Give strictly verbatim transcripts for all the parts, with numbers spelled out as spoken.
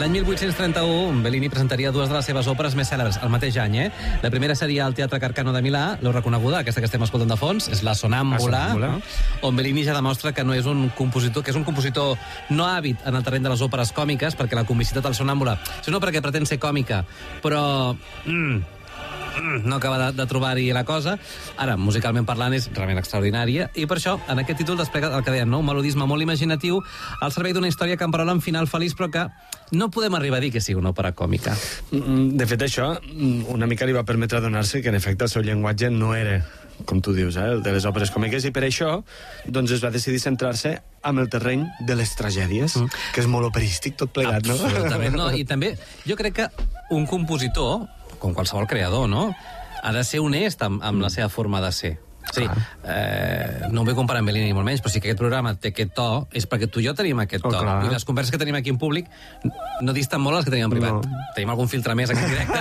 L'any mil vuit-cents trenta-u, Bellini presentaria dues de les seves òperes més cèlebres el mateix any, eh? La primera seria al Teatre Carcano de Milà, l'heu reconeguda, aquesta que estem escoltant de fons, és La Sonàmbula, no? On Bellini ja demostra que no és un compositor, que és un compositor no hàbit en el terreny de les òperes còmiques, perquè la comicitat del Sonàmbula és una òpera que pretén ser còmica, però... Mm, no acaba de, de trobar-hi la cosa. Ara, musicalment parlant, és realment extraordinària, i per això, en aquest títol desplega el que dèiem, no? Un melodisme molt imaginatiu al servei d'una història que emparola amb final feliç, però que no podem arribar a dir que sigui una òpera còmica. De fet, això una mica li va permetre adonar-se que, en efecte, el seu llenguatge no era, com tu dius, eh, el de les òperes còmiques, i per això doncs, es va decidir centrar-se amb el terreny de les tragèdies, mm. que és molt operístic tot plegat, no? Absolutament, no? I també jo crec que un compositor, com qualsevol creador, no?, ha de ser honest amb, amb la seva forma de ser. Sí, eh, no ho vull comparar amb Bellini ni molt menys, però sí que aquest programa té aquest to, és perquè tu i jo tenim aquest to. Oh, i les converses que tenim aquí en públic no disten molt les que tenim en privat. No. Tenim algun filtre més aquí en directe?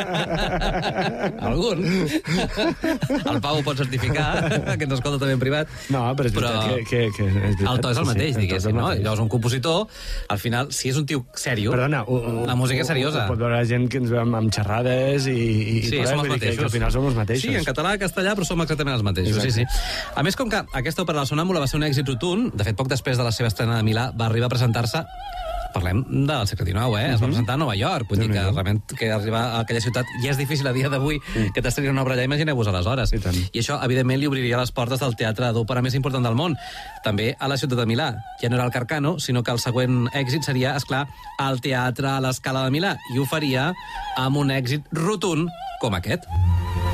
Algun? El Pau ho pot certificar, que ens escolta també en privat. No, però és veritat però... que, que, que és veritat. El to és el mateix, sí, diguéssim, no? Llavors, un compositor, al final, si és un tio seriós, Perdona, uh, la música és seriosa. Ho pot veure la gent que ens veu amb xerrades i, i sí, som els mateixos. Que, que al final som els mateixos. Sí, en català i castellà, però som exactament els mateixos. Sí, sí. A més, com que aquesta òpera de La Sonàmbula va ser un èxit rotund, de fet, poc després de la seva estrena de Milà, va arribar a presentar-se, parlem del segle dinou, eh? Es va presentar a Nova York, vull dir que realment que arribar a aquella ciutat ja és difícil a dia d'avui mm. que t'estrenir una obra allà, imagineu-vos aleshores. I, I això, evidentment, li obriria les portes del teatre d'òpera més important del món, també a la ciutat de Milà. Ja no era el Carcano, sinó que el següent èxit seria, esclar, el teatre a l'Escala de Milà, i ho faria amb un èxit rotund com aquest.